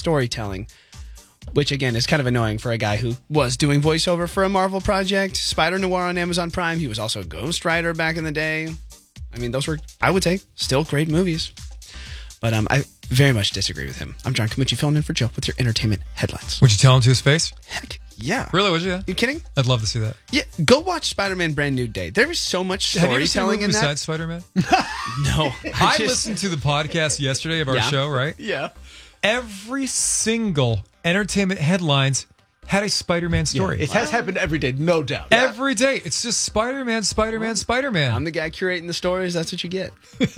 storytelling, which again is kind of annoying for a guy who was doing voiceover for a Marvel project. Spider Noir on Amazon Prime. He was also Ghost Rider back in the day. I mean, those were, I would say, still great movies. But I very much disagree with him. I'm John Camucci, filling in for Joe with your entertainment headlines. Would you tell him to his face? Heck yeah. Really, would you? You kidding? I'd love to see that. Yeah, go watch Spider-Man Brand New Day. There is so much storytelling in that. Besides Spider-Man? No. I listened to the podcast yesterday of our show, right? Yeah. Every single entertainment headlines had a Spider-Man story. Yeah, it has happened every day, no doubt. Every day. It's just Spider-Man, Spider-Man, Spider-Man. I'm the guy curating the stories. That's what you get.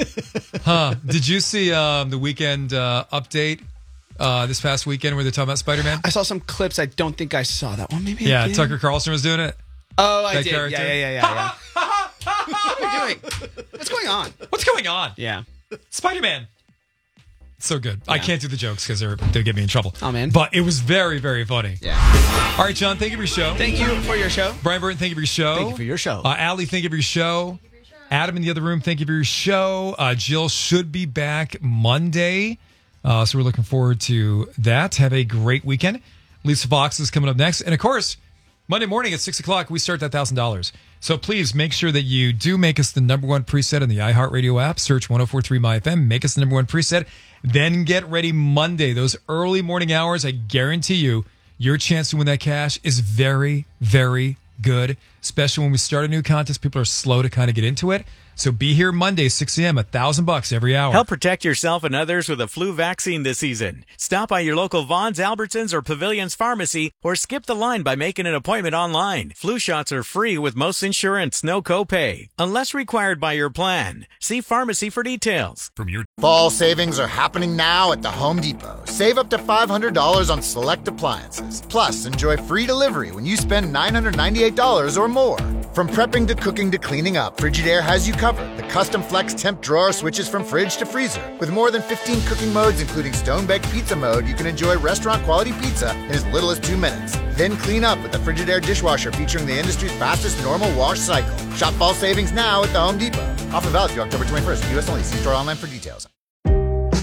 Did you see the weekend update this past weekend where they're talking about Spider-Man? I saw some clips. I don't think I saw that one. Maybe. Yeah, Tucker Carlson was doing it. Oh, I That did. character? Yeah. What are you doing? What's going on? What's going on? Yeah. Spider-Man. So good. I can't do the jokes because they get me in trouble. Oh, man. But it was very, very funny. Yeah. All right, John, thank you for your show. Thank you for your show. Brian Burton, thank you for your show. Thank you for your show. Allie, thank you for your show. Adam in the other room, thank you for your show. Jill should be back Monday. So we're looking forward to that. Have a great weekend. Lisa Fox is coming up next. And of course, Monday morning at 6 o'clock, we start that $1,000. So please make sure that you do make us the number one preset in the iHeartRadio app. Search 1043 MyFM. Make us the number one preset. Then get ready Monday. Those early morning hours, I guarantee you, your chance to win that cash is very, very good. Especially when we start a new contest, people are slow to kind of get into it. So be here Monday, 6 a.m., $1,000 every hour. Help protect yourself and others with a flu vaccine this season. Stop by your local Vons, Albertsons, or Pavilions Pharmacy, or skip the line by making an appointment online. Flu shots are free with most insurance, no copay, unless required by your plan. See pharmacy for details. Fall savings are happening now at the Home Depot. Save up to $500 on select appliances. Plus, enjoy free delivery when you spend $998 or more. From prepping to cooking to cleaning up, Frigidaire has you covered. The custom flex temp drawer switches from fridge to freezer. With more than 15 cooking modes, including stone-baked pizza mode, you can enjoy restaurant-quality pizza in as little as 2 minutes. Then clean up with the Frigidaire dishwasher featuring the industry's fastest normal wash cycle. Shop fall savings now at the Home Depot. Offer valid through October 21st. U.S. only. See store online for details.